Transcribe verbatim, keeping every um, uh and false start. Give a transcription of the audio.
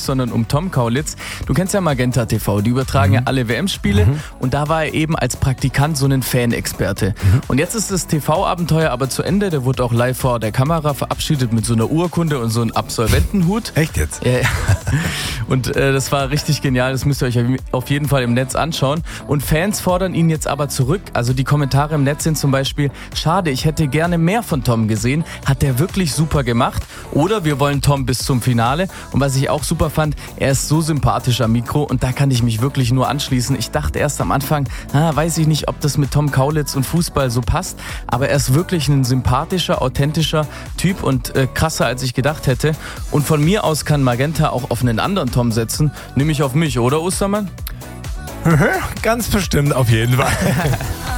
sondern um Tom Kaulitz. Du kennst ja Magenta T V, die übertragen mhm. ja alle W M-Spiele mhm. und da war er eben als Praktikant so ein Fanexperte. Mhm. Und jetzt ist das T V-Abenteuer aber zu Ende, der wurde auch live vor der Kamera verabschiedet mit so einer Urkunde und so einem Absolventenhut. Echt jetzt? Ja, ja. Und äh, das war richtig genial, das müsst ihr euch auf jeden Fall im Netz anschauen. Und Fans fordern ihn jetzt aber zurück. Also die Kommentare im Netz sind zum Beispiel: Schade, ich hätte gerne mehr von Tom gesehen. Hat der wirklich super gemacht? Oder wir wollen Tom bis zum Finale. Und was ich auch super fand, er ist so sympathisch am Mikro und da kann ich mich wirklich nur anschließen. Ich dachte erst am Anfang, ah, weiß ich nicht, ob das mit Tom Kaulitz und Fußball so passt. Aber er ist wirklich ein sympathischer, authentischer Typ und äh, krasser, als ich gedacht hätte. Und von mir aus kann Magenta auch auf einen anderen Tom setzen, nämlich auf mich, oder Ostermann? Ganz bestimmt, auf jeden Fall.